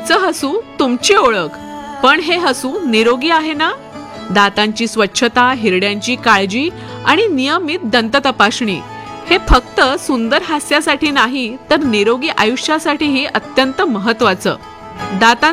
तुमचं हसू तुमची ओळख, पण हे हसू निरोगी आहे ना? दातांची स्वच्छता, हिरड्यांची काळजी आणि नियमित दंत तपासणी हे फक्त सुंदर हास्यासाठी नाही तर निरोगी आयुष्यासाठीही अत्यंत महत्त्वाचं. दातां